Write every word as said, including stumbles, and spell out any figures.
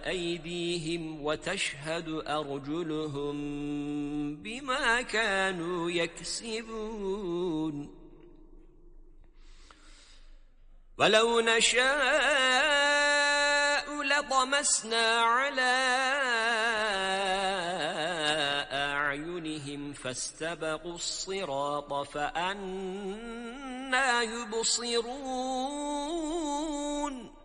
أيديهم وتشهد أرجلهم بما كانوا يكسبون ولو نشاء لطمسنا على أعينهم فاستبقوا الصراط فأنى يبصرون